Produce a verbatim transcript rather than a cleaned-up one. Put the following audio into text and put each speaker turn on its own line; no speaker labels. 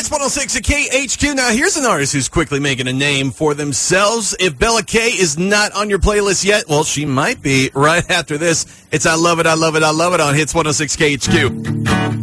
Hits one oh six at K H Q. Now, here's an artist who's quickly making a name for themselves. If Bella K is not on your playlist yet, well, she might be right after this. It's I Love It, I Love It, I Love It on Hits one oh six K H Q.